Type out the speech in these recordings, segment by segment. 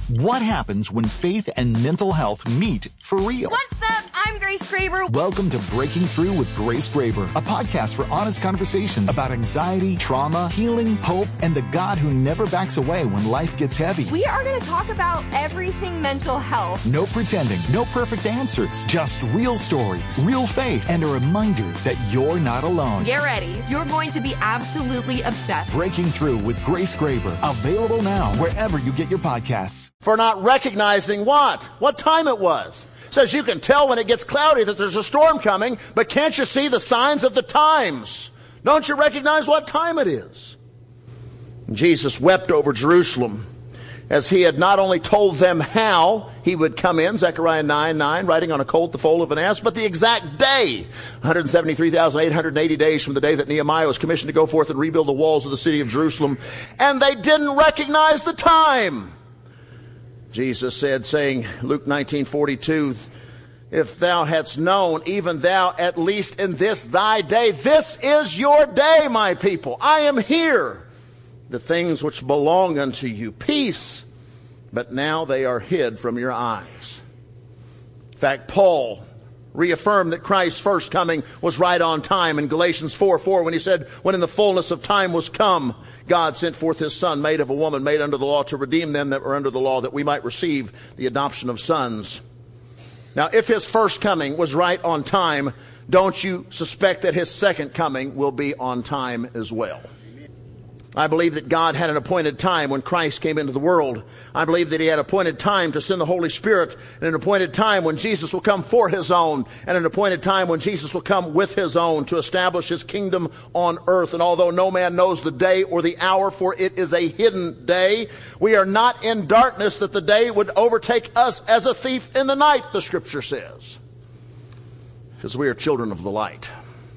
What happens when faith and mental health meet for real? What's up? I'm Grace Graber. Welcome to Breaking Through with Grace Graber, a podcast for honest conversations about anxiety, trauma, healing, hope, and the God who never backs away when life gets heavy. We are going to talk about everything mental health. No pretending, no perfect answers, just real stories, real faith, and a reminder that you're not alone. Get ready. You're going to be absolutely obsessed. Breaking Through with Grace Graber, available now wherever you get your podcasts. For not recognizing what time it was. It says you can tell when it gets cloudy that there's a storm coming, but can't you see the signs of the times? Don't you recognize what time it is? Jesus wept over Jerusalem as he had not only told them how he would come in, Zechariah 9:9, riding on a colt, the foal of an ass, but the exact day, 173,880 days from the day that Nehemiah was commissioned to go forth and rebuild the walls of the city of Jerusalem, and they didn't recognize the time. Jesus said, saying, Luke 19:42, if thou hadst known, even thou, at least in this thy day, this is your day, my people. I am here. The things which belong unto you, peace, but now they are hid from your eyes. In fact, Paul reaffirmed that Christ's first coming was right on time in Galatians 4:4 when he said, when in the fullness of time was come, God sent forth his Son, made of a woman, made under the law, to redeem them that were under the law, that we might receive the adoption of sons. Now, if his first coming was right on time, don't you suspect that his second coming will be on time as well? I believe that God had an appointed time when Christ came into the world. I believe that he had appointed time to send the Holy Spirit, and an appointed time when Jesus will come for his own, and an appointed time when Jesus will come with his own to establish his kingdom on earth. And although no man knows the day or the hour, for it is a hidden day, we are not in darkness that the day would overtake us as a thief in the night, the scripture says, because we are children of the light.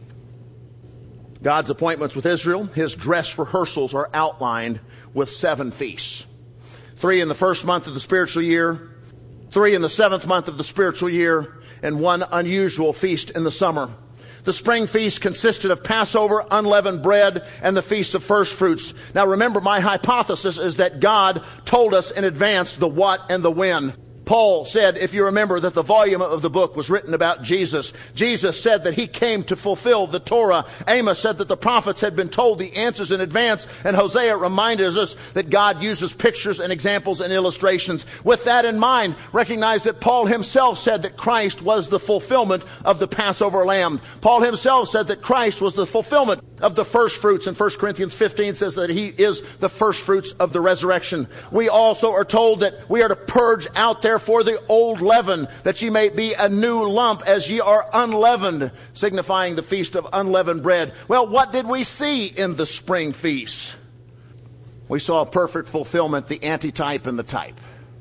God's appointments with Israel, his dress rehearsals are outlined with 7 feasts. 3 in the first month of the spiritual year, 3 in the 7th month of the spiritual year, and 1 unusual feast in the summer. The spring feast consisted of Passover, unleavened bread, and the Feast of First Fruits. Now remember, my hypothesis is that God told us in advance the what and the when. Paul said, if you remember, that the volume of the book was written about Jesus. Jesus said that he came to fulfill the Torah. Amos said that the prophets had been told the answers in advance. And Hosea reminded us that God uses pictures and examples and illustrations. With that in mind, recognize that Paul himself said that Christ was the fulfillment of the Passover lamb. Paul himself said that Christ was the fulfillment of the first fruits. And 1 Corinthians 15 says that he is the first fruits of the resurrection. We also are told that we are to purge out there for the old leaven, that ye may be a new lump as ye are unleavened, signifying the feast of unleavened bread. Well, what did we see in the spring feast? We saw a perfect fulfillment, the antitype and the type.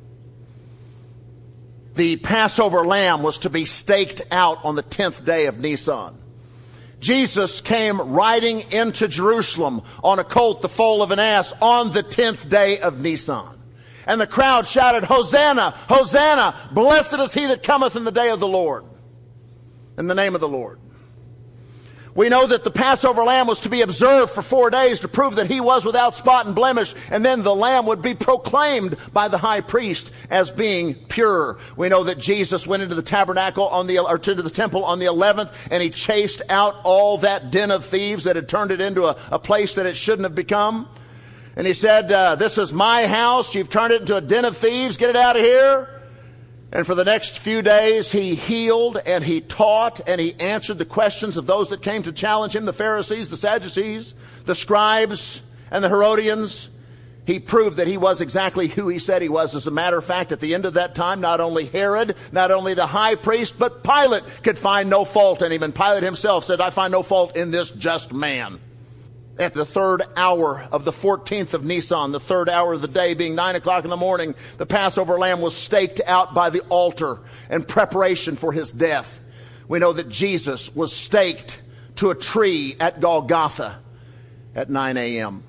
The Passover lamb was to be staked out on the 10th day of Nisan. Jesus came riding into Jerusalem on a colt, the foal of an ass, on the 10th day of Nisan. And the crowd shouted, Hosanna, Hosanna, blessed is he that cometh in the day of the Lord, in the name of the Lord. We know that the Passover lamb was to be observed for 4 days to prove that he was without spot and blemish, and then the lamb would be proclaimed by the high priest as being pure. We know that Jesus went into the tabernacle to the temple on the 11th, and he chased out all that den of thieves that had turned it into a place that it shouldn't have become. And he said, this is my house. You've turned it into a den of thieves. Get it out of here. And for the next few days, he healed and he taught and he answered the questions of those that came to challenge him, the Pharisees, the Sadducees, the scribes, and the Herodians. He proved that he was exactly who he said he was. As a matter of fact, at the end of that time, not only Herod, not only the high priest, but Pilate could find no fault in him. And Pilate himself said, I find no fault in this just man. At the 3rd hour of the 14th of Nisan, the 3rd hour of the day, being 9 o'clock in the morning, the Passover lamb was staked out by the altar in preparation for his death. We know that Jesus was staked to a tree at Golgotha at 9 a.m.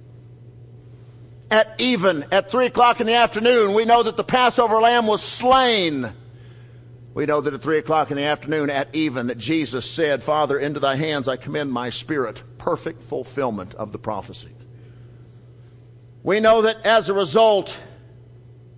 At 3 o'clock in the afternoon, we know that the Passover lamb was slain. We know that at 3 o'clock in the afternoon, at even, that Jesus said, Father, into thy hands I commend my spirit. Perfect fulfillment of the prophecy. We know that as a result,